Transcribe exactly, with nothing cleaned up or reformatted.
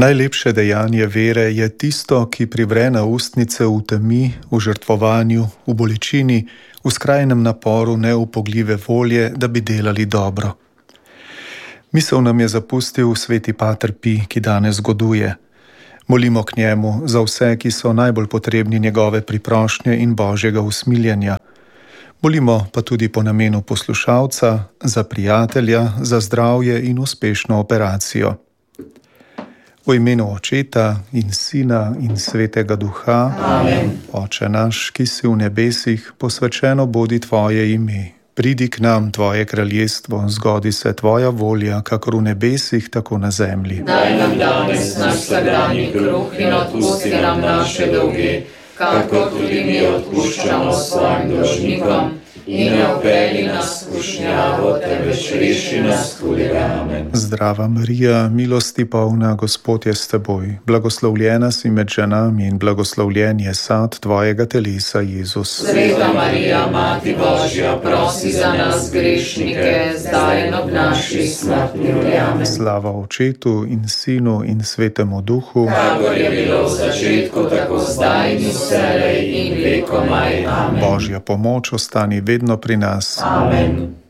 Najlepše dejanje vere je tisto, ki privre na ustnice v temi, v žrtvovanju, v bolečini, v skrajnem naporu neupogljive volje, da bi delali dobro. Misel nam je zapustil sveti pater Pij, ki danes goduje. Molimo k njemu za vse, ki so najbolj potrebni njegove priprošnje in božjega usmiljenja. Molimo pa tudi po namenu poslušalca, za prijatelja, za zdravje in uspešno operacijo. V imenu Očeta in Sina in Svetega Duha. Amen. Oče naš, ki si v nebesih, posvečeno bodi tvoje ime. Pridi k nam tvoje kraljestvo, zgodi se tvoja volja, kakor v nebesih, tako na zemlji. Daj nam danes naš vsakdanji kruh in odpusti nam naše dolge, kakor tudi mi odpuščamo svojim dolžnikom. In ne vpelji nas v skušnjavo, temveč reši nas hudega. Amen. Zdrava Marija, milosti polna, Gospod je s teboj. Blagoslovljena si med ženami in blagoslovljen je sad tvojega telesa, Jezus. Sveta Marija, Mati Božja, prosi za nas grešnike, zdaj in ob naši smrtni uri. Amen. Slava Očetu in Sinu in Svetemu Duhu, kakor je bilo v začetku, tako zdaj in vselej in vekomaj. Amen. Božja pomoč ostani vedno pri nas. Amen.